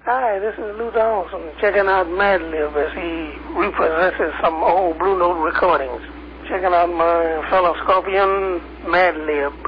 Hi, this is Lou Donaldson checking out Madlib as he repossesses some old Blue Note recordings. Checking out my fellow Scorpion, Madlib.